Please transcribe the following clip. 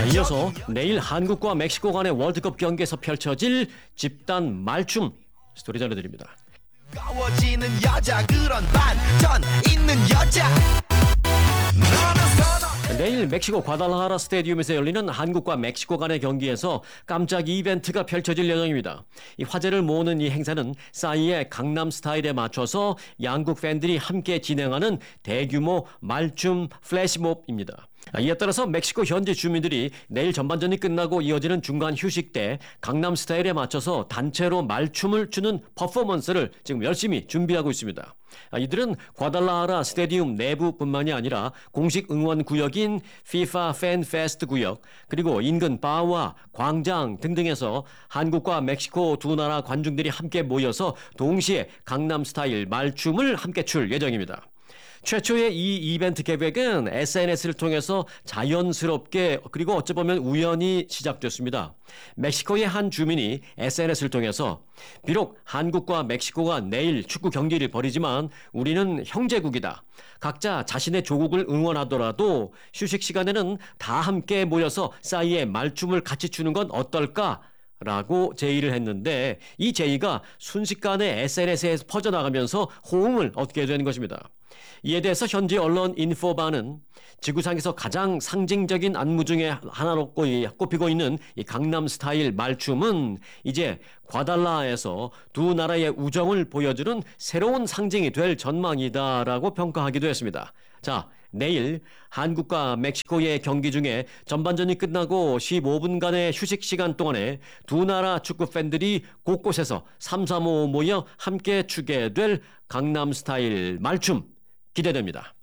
이어서 내일 한국과 멕시코 간의 월드컵 경기에서 펼쳐질 집단 말춤 스토리 전해드립니다. 가워지는 여자 그런 반전 있는 여자. 내일 멕시코 과달라하라 스테디움에서 열리는 한국과 멕시코 간의 경기에서 깜짝 이벤트가 펼쳐질 예정입니다. 이 화제를 모으는 이 행사는 싸이의 강남 스타일에 맞춰서 양국 팬들이 함께 진행하는 대규모 말춤 플래시몹입니다. 이에 따라서 멕시코 현지 주민들이 내일 전반전이 끝나고 이어지는 중간 휴식 때 강남 스타일에 맞춰서 단체로 말춤을 추는 퍼포먼스를 지금 열심히 준비하고 있습니다. 이들은 과달라하라 스테디움 내부뿐만이 아니라 공식 응원 구역인 FIFA 팬 페스트 구역 그리고 인근 바와 광장 등등에서 한국과 멕시코 두 나라 관중들이 함께 모여서 동시에 강남 스타일 말춤을 함께 출 예정입니다. 최초의 이 이벤트 계획은 SNS를 통해서 자연스럽게 그리고 어찌 보면 우연히 시작됐습니다. 멕시코의 한 주민이 SNS를 통해서 비록 한국과 멕시코가 내일 축구 경기를 벌이지만 우리는 형제국이다. 각자 자신의 조국을 응원하더라도 휴식 시간에는 다 함께 모여서 싸이의 말춤을 같이 추는 건 어떨까? 라고 제의를 했는데 이 제의가 순식간에 SNS에서 퍼져나가면서 호응을 얻게 되는 것입니다. 이에 대해서 현지 언론 인포바는 지구상에서 가장 상징적인 안무 중에 하나로 꼽히고 있는 이 강남 스타일 말춤은 이제 과달라에서 두 나라의 우정을 보여주는 새로운 상징이 될 전망이다라고 평가하기도 했습니다. 자, 내일 한국과 멕시코의 경기 중에 전반전이 끝나고 15분간의 휴식 시간 동안에 두 나라 축구 팬들이 곳곳에서 삼삼오오 모여 함께 추게 될 강남 스타일 말춤 기대됩니다.